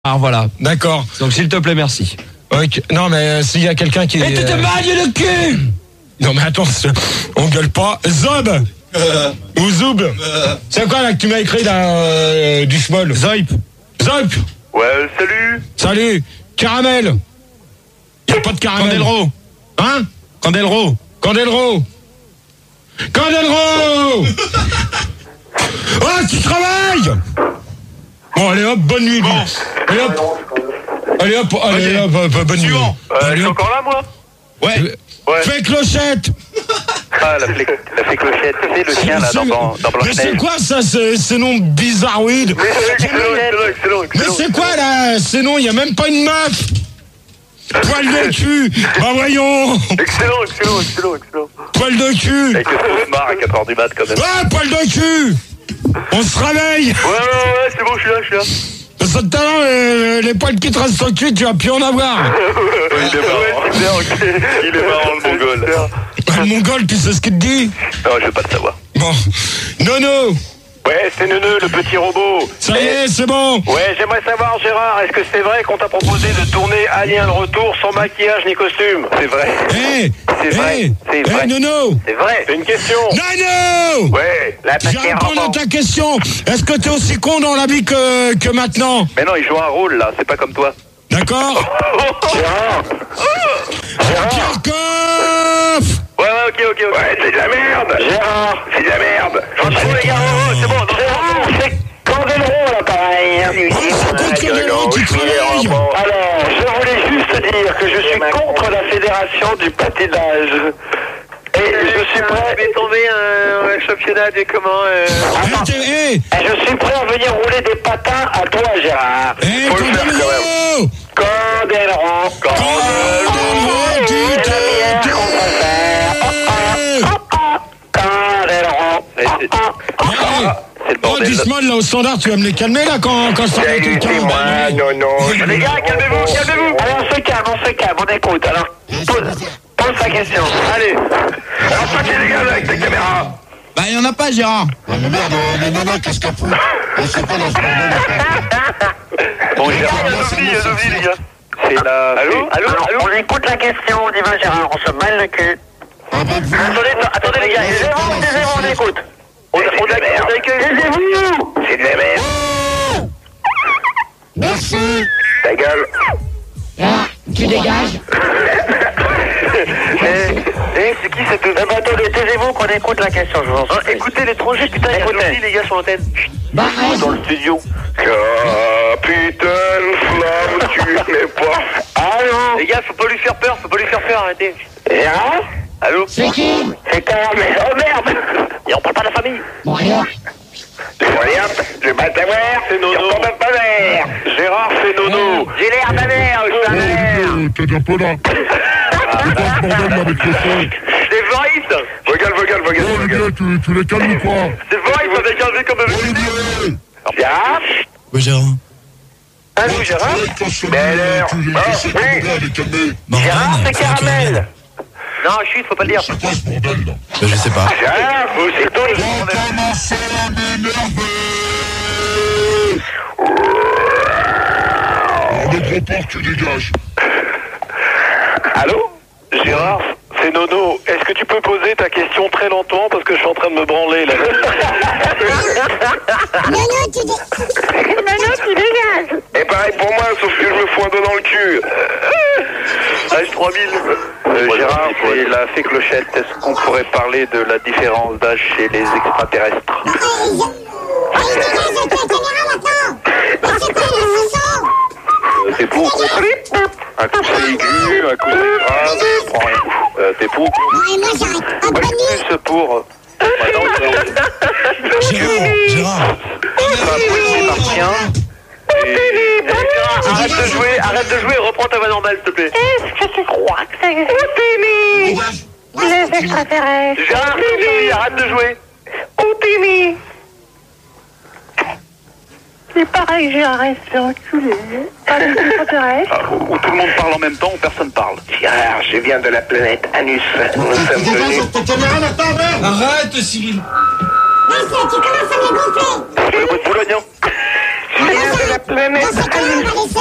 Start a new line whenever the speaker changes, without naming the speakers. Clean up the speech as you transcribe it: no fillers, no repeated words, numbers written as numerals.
Ah voilà.
D'accord.
Donc s'il te plaît, merci.
Ok. Non mais s'il y a quelqu'un qui...
Et tu te magnes le cul.
Non mais attends, on gueule pas. Zob ou Zoub. C'est quoi là que tu m'as écrit là du schmoll? Zoip. Zoip.
Ouais, salut.
Salut. Caramel. Y a pas de caramel.
Candelro.
Hein?
Candelro.
Candelro. Candelro. Oh, tu travailles. Bon, allez hop, bonne nuit. Bon. Allez hop. Allez hop, allez hop, bonne nuit.
Je suis encore là, moi?
Ouais.
Fais clochette.
Ah, la fée clochette, c'est le chien, là, dans
Mais c'est
Blanche-Neige.
quoi ça, ces noms bizarroïdes?
Excellent.
Mais c'est quoi là, ces noms? Il y a même pas une meuf. Poil de cul. Bah voyons.
Excellent.
Poil de cul.
Avec le cauchemar à 4h du mat, quand même.
Ah, poil de cul. On se réveille.
Ouais, c'est bon, je suis là.
Ça tout à l'heure, les poils qui te restent au cul, tu vas plus en avoir.
Il est marrant, le mongol.
Le mongol, tu sais ce qu'il te dit?
Non, je veux pas le savoir.
Bon. Nono.
Ouais, c'est Neuneu, le petit robot.
Ça y est, c'est bon.
Ouais, j'aimerais savoir, Gérard, est-ce que c'est vrai qu'on t'a proposé de tourner Alien le retour sans maquillage ni costume? C'est vrai. C'est vrai.
Nono.
C'est vrai. C'est une question.
Nono.
Ouais, la
Je vais répondre à ta question. Est-ce que t'es aussi con dans la vie que maintenant?
Mais non, il joue un rôle, là, c'est pas comme toi.
D'accord.
Gérard.
Kirchhoff.
Ouais, ok. Ouais, c'est de la merde. Gérard, c'est de la merde. J'entends les gars, c'est bon. Gérard, c'est Candelro, là, pareil. Alors, je voulais juste dire que je suis contre la fédération du patinage. Et je suis prêt... Je vais tomber un championnat de comment... Je suis prêt à venir rouler des patins à toi, Gérard. Faut le faire quand même. C'est le
Oh,
bordel.
Dismal, là, au standard, tu vas me les calmer, là, quand je parle à quelqu'un.
Non. Les gars, calmez-vous. Allez, on se calme, on écoute. Alors, pose ta question. Allez. Alors, toi, les gars, là, avec ta caméra.
Bah il y en a pas, Gérard.
Bon, Gérard, il y a Sophie, les gars. C'est la... Allô. On écoute la question, on y va, Gérard, on se mêle le cul. Attendez, les gars, taisez-vous, on écoute. On accueille. Taisez-vous. C'est de la merde.
Merci.
Ta gueule.
Là, tu dégages.
C'est qui cette... Eh ben, attendez, taisez-vous qu'on écoute la question, je vous en supplie. Écoutez l'étranger, putain, écoutez les gars sur l'antenne.
Bah,
Dans le studio. Capitaine Flamme, tu n'es pas... Allô. Les gars, faut pas lui faire peur, arrêtez. Gérard. Allô.
c'est qui?
C'est Caramel. Oh merde. Et on parle pas de la famille.
Bon, alors.
Regarde, je bats ta mère, c'est Nono. On parle pas d'air. Gérard, c'est Nono. J'ai l'air d'un air, je suis un air.
T'es un peu là. C'est quoi ce bordel là avec le son?
C'est Voice. Vogal.
Olivier, tu les calmes ou quoi?
C'est Voice avec un V comme un
Olivier.
Gérard.
Oui, Gérard.
Allô, Gérard.
Mais alors,
oui. Gérard, c'est Caramel. Non, chut, faut pas le dire.
C'est quoi ce bordel là?
Bah, je sais pas.
Gérard, c'est toi.
On commence à m'énerver. Le gros porc, tu dégages.
Allô. Gérard, c'est Nono. Est-ce que tu peux poser ta question très lentement parce que je suis en train de me branler là.
Manon, tu dégages.
Et pareil pour moi, sauf que je me fous un doigt dans le cul. H3000. Gérard, c'est la fée clochette. Est-ce qu'on pourrait parler de la différence d'âge chez les extraterrestres? T'es pour ou contre? Un coup c'est aigu, un coup c'est grave, je prends rien. T'es pour ou contre? Plus pour...
Gérard.
C'est martien. Arrête de jouer, reprends ta voix normale, s'il te plaît.
Est-ce que tu crois que ça existe? Les extraterrestres.
Gérard, arrête de jouer.
Oupimi. Il paraît que j'ai arrêté enculé. Pas les extraterrestres.
Où tout le monde parle en même temps, où personne parle. Gérard, je viens de la planète Anus. Nous sommes venus...
Arrête, Cyril.
Tu commences à me gonfler.
Le bout de Boulogne.
Je viens de la
Le mec.